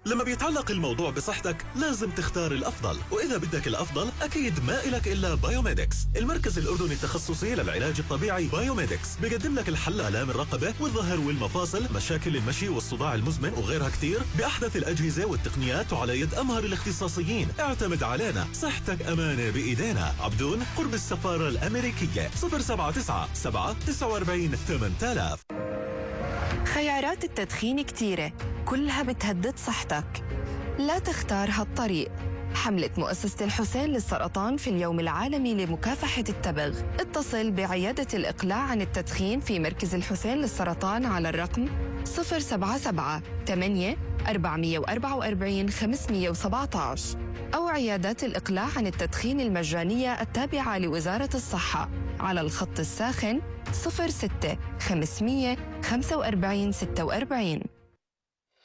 لما بيتعلق الموضوع بصحتك لازم تختار الأفضل، وإذا بدك الأفضل أكيد ما إلك إلا بايوميدكس. المركز الأردني التخصصي للعلاج الطبيعي بايوميدكس بيقدم لك الحل لآلام الرقبة والظهر والمفاصل، مشاكل المشي والصداع المزمن وغيرها كتير بأحدث الأجهزة والتقنيات وعلى يد أمهر الاختصاصيين. اعتمد علينا، صحتك أمانة بإيدينا. عبدون قرب السفارة الأمريكية. 079 749 8000. خيارات التدخين كتيرة، كلها بتهدد صحتك. لا تختار هالطريق. حملة مؤسسة الحسين للسرطان في اليوم العالمي لمكافحة التبغ. اتصل بعيادة الإقلاع عن التدخين في مركز الحسين للسرطان على الرقم 077 8 444 517 أو عيادات الإقلاع عن التدخين المجانية التابعة لوزارة الصحة على الخط الساخن 06 500 45 46.